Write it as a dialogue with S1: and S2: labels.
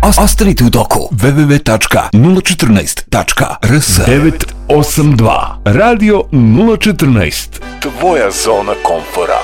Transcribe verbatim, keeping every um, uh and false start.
S1: Ostanite u toku. w w w tačka nula četrnaest tačka r s
S2: devet osam dva Radio nula četrnaest. Tvoja zona komfora.